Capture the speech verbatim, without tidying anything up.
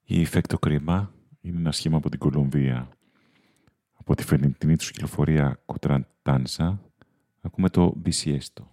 Η Effecto Crema είναι ένα σχήμα από την Κολομβία. Από τη φερνητινή τους κυκλοφορία Κοτραντάνσα ακούμε το Bisiesto.